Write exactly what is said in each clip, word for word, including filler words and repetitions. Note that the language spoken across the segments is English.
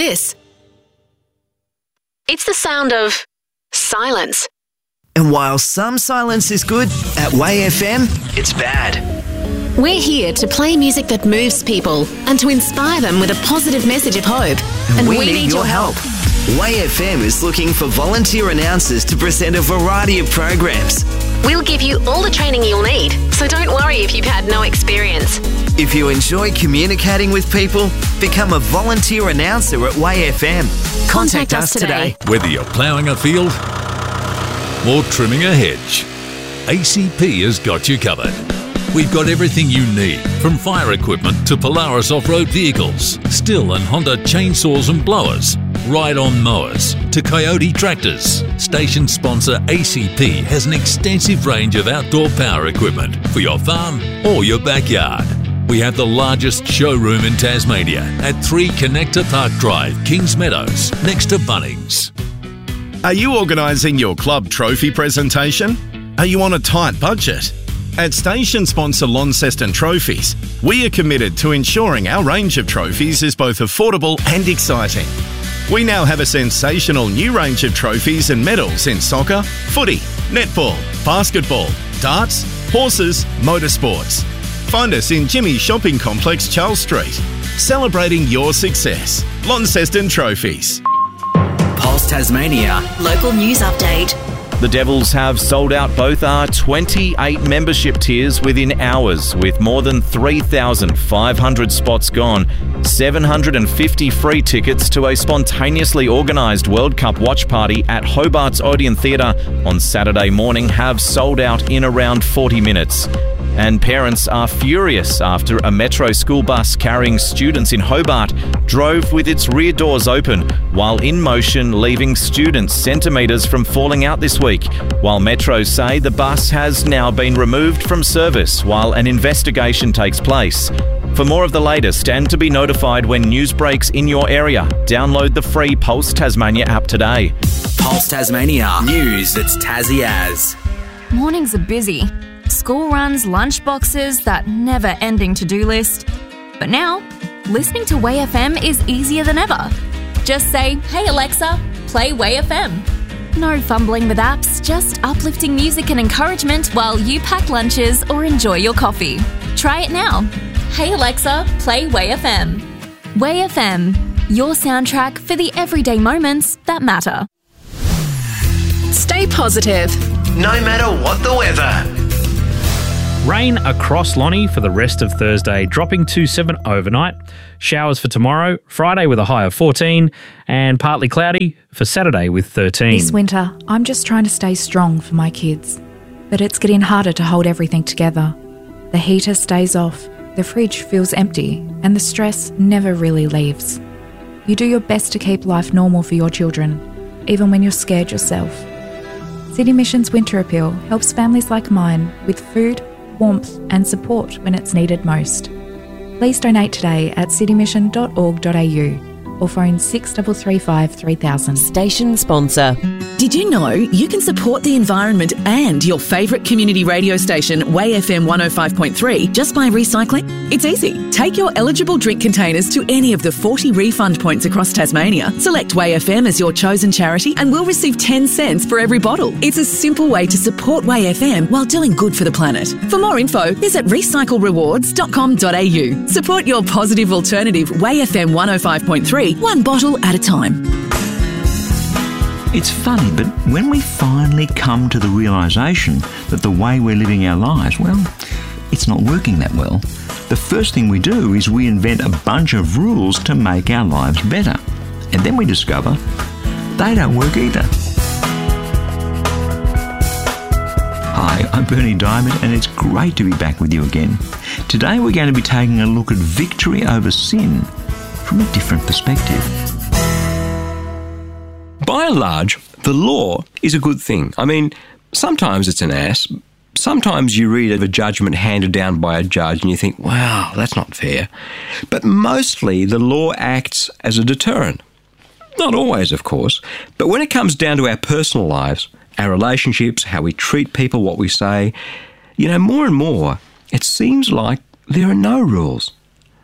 this? It's the sound of silence. And while some silence is good, at Way F M, it's bad. We're here to play music that moves people and to inspire them with a positive message of hope. And, and we, we need, need your your help. Way F M is looking for volunteer announcers to present a variety of programs. We'll give you all the training you'll need, so don't worry if you've had no experience. If you enjoy communicating with people, become a volunteer announcer at Way F M. Contact, Contact us us today. today. Whether you're ploughing a field or trimming a hedge, A C P has got you covered. We've got everything you need, from fire equipment to Polaris off-road vehicles, Stihl and Honda chainsaws and blowers, ride-on mowers to Coyote tractors. Station sponsor A C P has an extensive range of outdoor power equipment for your farm or your backyard. We have the largest showroom in Tasmania at three Connector Park Drive, Kings Meadows, next to Bunnings. Are you organising your club trophy presentation? Are you on a tight budget? At station sponsor Launceston Trophies, we are committed to ensuring our range of trophies is both affordable and exciting. We now have a sensational new range of trophies and medals in soccer, footy, netball, basketball, darts, horses, motorsports. Find us in Jimmy's Shopping Complex, Charles Street. Celebrating your success. Launceston Trophies. Pulse Tasmania. Local news update. The Devils have sold out both our twenty-eight membership tiers within hours, with more than three thousand five hundred spots gone. seven hundred fifty free tickets to a spontaneously organised World Cup watch party at Hobart's Odeon Theatre on Saturday morning have sold out in around forty minutes. And parents are furious after a Metro school bus carrying students in Hobart drove with its rear doors open while in motion, leaving students centimetres from falling out this week, while Metro say the bus has now been removed from service while an investigation takes place. For more of the latest and to be notified when news breaks in your area, download the free Pulse Tasmania app today. Pulse Tasmania. News that's Tassie as. Mornings are busy. School runs, lunch boxes, that never-ending to-do list. But now, listening to Way F M is easier than ever. Just say, "Hey Alexa, play Way F M." No fumbling with apps, just uplifting music and encouragement while you pack lunches or enjoy your coffee. Try it now. Hey Alexa, play Way F M. Way F M, your soundtrack for the everyday moments that matter. Stay positive. No matter what the weather. Rain across Lonnie for the rest of Thursday, dropping to seven overnight. Showers for tomorrow, Friday with a high of fourteen, and partly cloudy for Saturday with thirteen. This winter, I'm just trying to stay strong for my kids. But it's getting harder to hold everything together. The heater stays off, the fridge feels empty, and the stress never really leaves. You do your best to keep life normal for your children, even when you're scared yourself. City Mission's Winter Appeal helps families like mine with food, warmth and support when it's needed most. Please donate today at citymission dot org dot a u or phone six three three five three thousand. Station sponsor. Did you know you can support the environment and your favourite community radio station, Way F M one oh five point three, just by recycling? It's easy. Take your eligible drink containers to any of the forty refund points across Tasmania, select Way F M as your chosen charity, and we'll receive ten cents for every bottle. It's a simple way to support Way F M while doing good for the planet. For more info, visit recycle rewards dot com dot a u. Support your positive alternative, Way F M one oh five point three, one bottle at a time. It's funny, but when we finally come to the realisation that the way we're living our lives, well, it's not working that well, the first thing we do is we invent a bunch of rules to make our lives better. And then we discover they don't work either. Hi, I'm Bernie Diamond, and it's great to be back with you again. Today we're going to be taking a look at victory over sin from a different perspective. By and large, the law is a good thing. I mean, sometimes it's an ass. Sometimes you read of a judgment handed down by a judge and you think, wow, that's not fair. But mostly the law acts as a deterrent. Not always, of course, but when it comes down to our personal lives, our relationships, how we treat people, what we say, you know, more and more, it seems like there are no rules.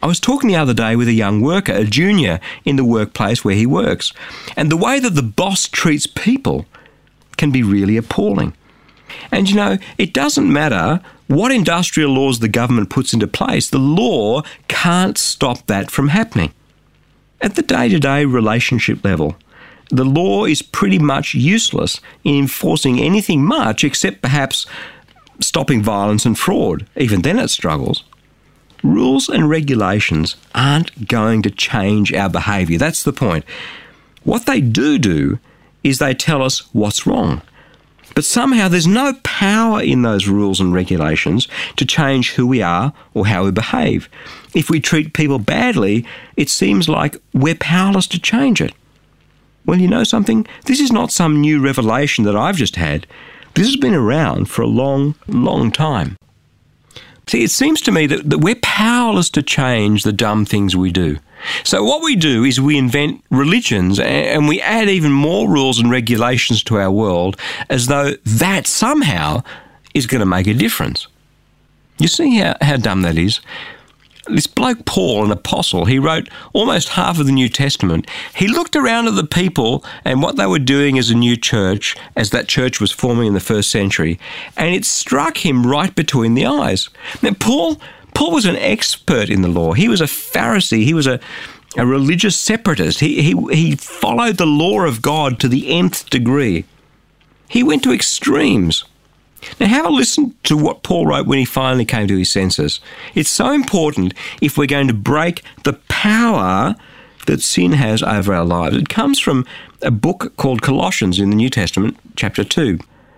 I was talking the other day with a young worker, a junior in the workplace where he works, and the way that the boss treats people can be really appalling. And you know, it doesn't matter what industrial laws the government puts into place, the law can't stop that from happening. At the day-to-day relationship level, the law is pretty much useless in enforcing anything much except perhaps stopping violence and fraud. Even then it struggles. Rules and regulations aren't going to change our behaviour. That's the point. What they do do is they tell us what's wrong. But somehow there's no power in those rules and regulations to change who we are or how we behave. If we treat people badly, it seems like we're powerless to change it. Well, you know something? This is not some new revelation that I've just had. This has been around for a long, long time. See, it seems to me that, that we're powerless to change the dumb things we do. So what we do is we invent religions and we add even more rules and regulations to our world as though that somehow is going to make a difference. You see how, how dumb that is? This bloke Paul, an apostle, he wrote almost half of the New Testament. He looked around at the people and what they were doing as a new church, as that church was forming in the first century, and it struck him right between the eyes. Now, Paul, Paul was an expert in the law. He was a Pharisee. He was a, a religious separatist. He, he, he followed the law of God to the nth degree. He went to extremes. Now have a listen to what Paul wrote when he finally came to his senses. It's so important if we're going to break the power that sin has over our lives. It comes from a book called Colossians in the New Testament, chapter two.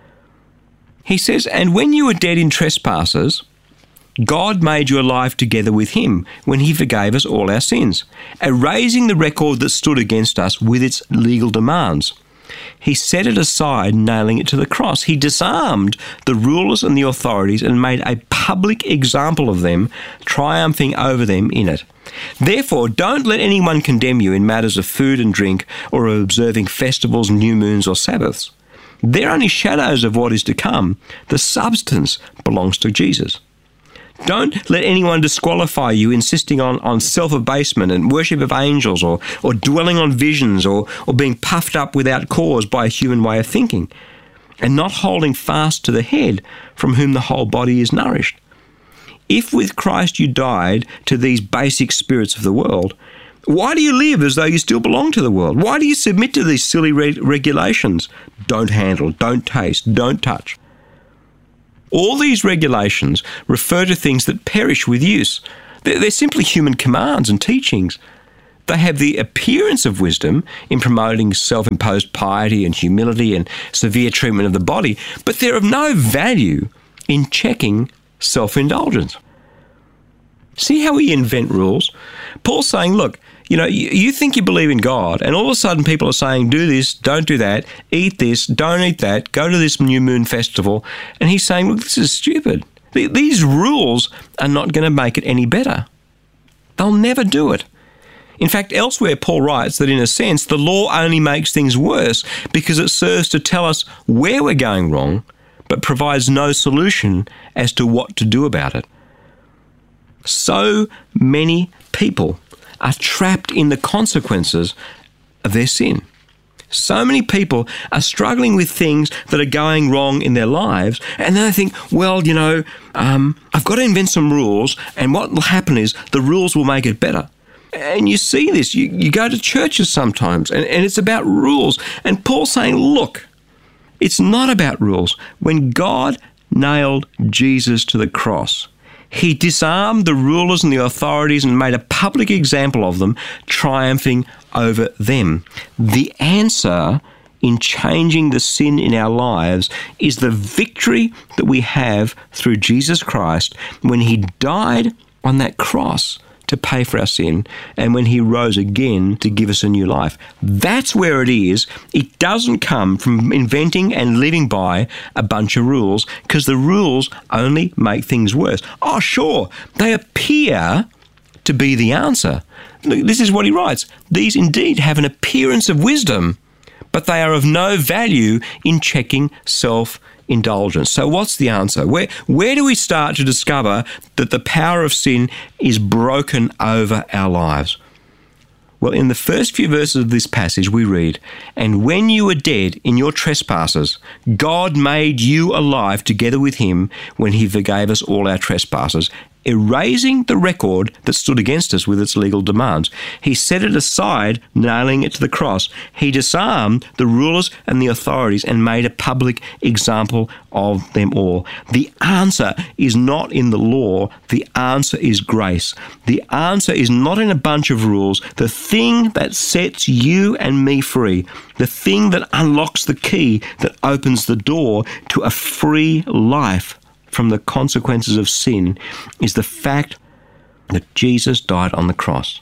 He says, "And when you were dead in trespasses, God made you alive together with him when he forgave us all our sins, erasing the record that stood against us with its legal demands. He set it aside, nailing it to the cross. He disarmed the rulers and the authorities and made a public example of them, triumphing over them in it. Therefore, don't let anyone condemn you in matters of food and drink or of observing festivals, new moons or Sabbaths. They're only shadows of what is to come. The substance belongs to Jesus. Don't let anyone disqualify you insisting on, on self-abasement and worship of angels or, or dwelling on visions or, or being puffed up without cause by a human way of thinking and not holding fast to the head from whom the whole body is nourished. If with Christ you died to these basic spirits of the world, why do you live as though you still belong to the world? Why do you submit to these silly re- regulations? Don't handle, don't taste, don't touch. All these regulations refer to things that perish with use. They're, they're simply human commands and teachings. They have the appearance of wisdom in promoting self-imposed piety and humility and severe treatment of the body, but they're of no value in checking self-indulgence. See how we invent rules? Paul's saying, look, you know, you, you think you believe in God, and all of a sudden people are saying, do this, don't do that, eat this, don't eat that, go to this new moon festival. And he's saying, look, this is stupid. These rules are not going to make it any better. They'll never do it. In fact, elsewhere Paul writes that in a sense, the law only makes things worse because it serves to tell us where we're going wrong, but provides no solution as to what to do about it. So many people are trapped in the consequences of their sin. So many people are struggling with things that are going wrong in their lives, and then they think, well, you know, um, I've got to invent some rules, and what will happen is the rules will make it better. And you see this. You, you go to churches sometimes, and, and it's about rules. And Paul's saying, look, it's not about rules. When God nailed Jesus to the cross, he disarmed the rulers and the authorities and made a public example of them, triumphing over them. The answer in changing the sin in our lives is the victory that we have through Jesus Christ when he died on that cross to pay for our sin, and when he rose again to give us a new life. That's where it is. It doesn't come from inventing and living by a bunch of rules, because the rules only make things worse. Oh, sure, they appear to be the answer. Look, this is what he writes. These indeed have an appearance of wisdom, but they are of no value in checking self indulgence. So what's the answer? Where, where do we start to discover that the power of sin is broken over our lives? Well, in the first few verses of this passage, we read, "And when you were dead in your trespasses, God made you alive together with him when he forgave us all our trespasses, erasing the record that stood against us with its legal demands. He set it aside, nailing it to the cross. He disarmed the rulers and the authorities and made a public example of them all." The answer is not in the law. The answer is grace. The answer is not in a bunch of rules. The thing that sets you and me free, the thing that unlocks the key that opens the door to a free life from the consequences of sin, is the fact that Jesus died on the cross.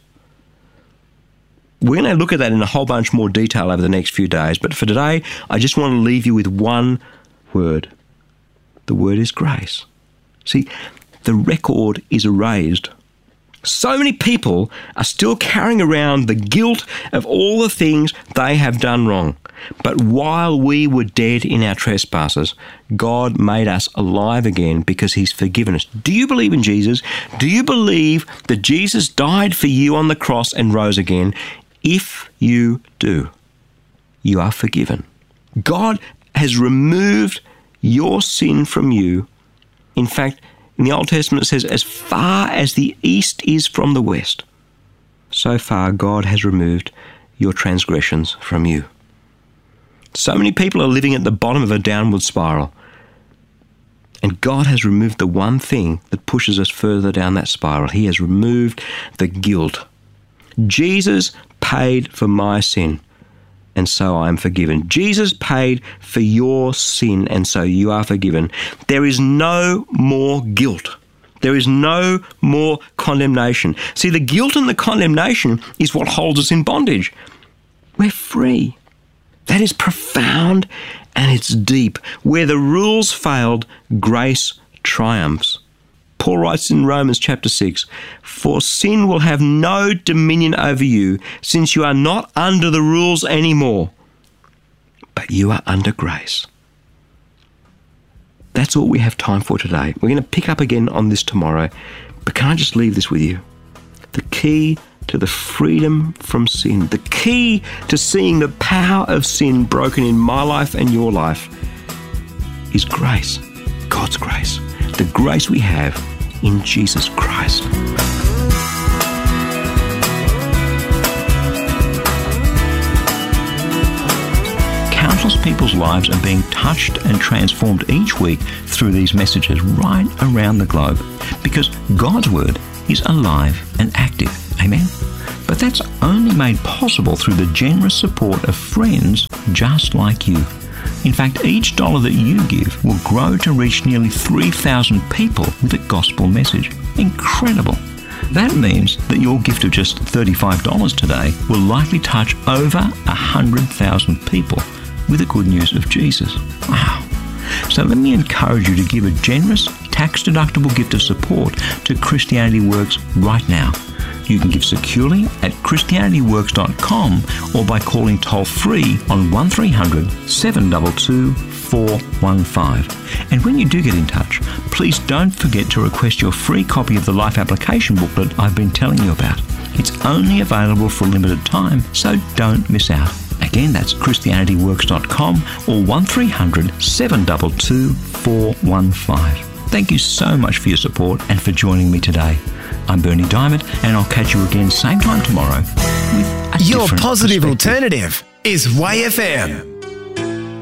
We're going to look at that in a whole bunch more detail over the next few days, but for today, I just want to leave you with one word. The word is grace. See, the record is erased. So many people are still carrying around the guilt of all the things they have done wrong. But while we were dead in our trespasses, God made us alive again because he's forgiven us. Do you believe in Jesus? Do you believe that Jesus died for you on the cross and rose again? If you do, you are forgiven. God has removed your sin from you. In fact, in the Old Testament it says, as far as the east is from the west, so far God has removed your transgressions from you. So many people are living at the bottom of a downward spiral. And God has removed the one thing that pushes us further down that spiral. He has removed the guilt. Jesus paid for my sin, and so I am forgiven. Jesus paid for your sin, and so you are forgiven. There is no more guilt. There is no more condemnation. See, the guilt and the condemnation is what holds us in bondage. We're free. That is profound and it's deep. Where the rules failed, grace triumphs. Paul writes in Romans chapter six, "For sin will have no dominion over you, since you are not under the rules anymore, but you are under grace." That's all we have time for today. We're going to pick up again on this tomorrow, but can I just leave this with you? The key to the freedom from sin, the key to seeing the power of sin broken in my life and your life, is grace, God's grace, the grace we have in Jesus Christ. Countless people's lives are being touched and transformed each week through these messages right around the globe, because God's Word is alive and active. Amen? But that's only made possible through the generous support of friends just like you. In fact, each dollar that you give will grow to reach nearly three thousand people with a gospel message. Incredible. That means that your gift of just thirty-five dollars today will likely touch over one hundred thousand people with the good news of Jesus. Wow. So let me encourage you to give a generous, tax-deductible gift of support to Christianity Works right now. You can give securely at christianity works dot com or by calling toll-free on one three hundred, seven two two, four one five. And when you do get in touch, please don't forget to request your free copy of the Life Application Booklet I've been telling you about. It's only available for a limited time, so don't miss out. Again, that's christianity works dot com or one three hundred, seven two two, four one five. Thank you so much for your support and for joining me today. I'm Bernie Diamond, and I'll catch you again same time tomorrow with a Your different positive perspective. alternative is Way F M.